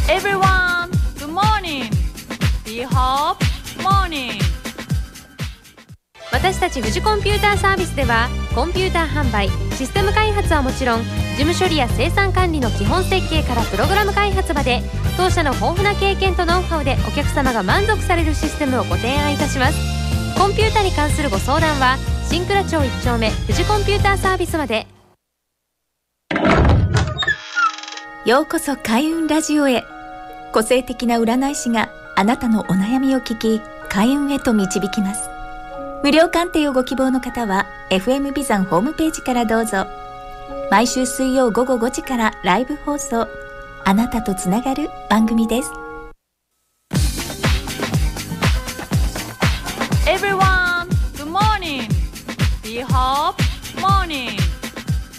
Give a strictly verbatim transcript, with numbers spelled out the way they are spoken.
Everyone, good morning. We hope morning. 私たち富士コンピューターサービスではコンピューター販売、システム開発はもちろん、事務処理や生産管理の基本設計からプログラム開発まで、当社の豊富な経験とノウハウでお客様が満足されるシステムをご提案いたします。コンピュータに関するご相談は新倉町いち丁目富士コンピューターサービスまで。 ようこそ開運ラジオへ。個性的な占い師があなたのお悩みを聞き、開運へと導きます。無料鑑定をご希望の方は エフエム ビザンホームページからどうぞ。毎週水曜午後ごじからライブ放送、あなたとつながる番組です。